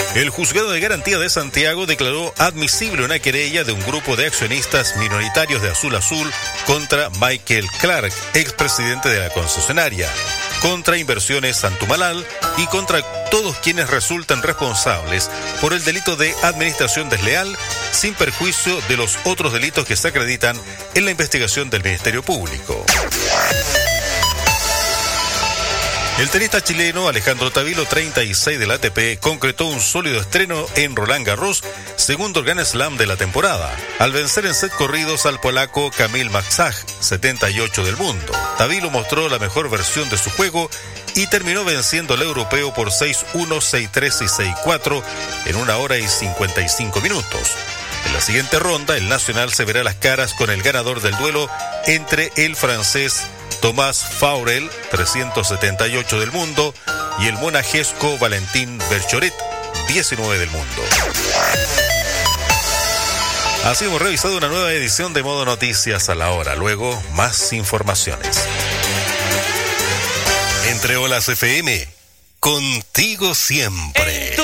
El Juzgado de Garantía de Santiago declaró admisible una querella de un grupo de accionistas minoritarios de Azul Azul contra Michael Clark, expresidente de la concesionaria, contra Inversiones Santumalal y contra todos quienes resultan responsables por el delito de administración desleal, sin perjuicio de los otros delitos que se acreditan en la investigación del Ministerio Público. El tenista chileno Alejandro Tavilo, 36 del ATP, concretó un sólido estreno en Roland Garros, segundo Grand Slam de la temporada, al vencer en set corridos al polaco Kamil Maksach, 78 del mundo. Tavilo mostró la mejor versión de su juego y terminó venciendo al europeo por 6-1, 6-3 y 6-4 en 1 hora y 55 minutos. En la siguiente ronda, el nacional se verá las caras con el ganador del duelo entre el francés Tomás Faurel, 378 del mundo, y el monegasco Valentín Berchoret, 19 del mundo. Así hemos revisado una nueva edición de Modo Noticias a la hora. Luego, más informaciones. Entre Olas FM, contigo siempre.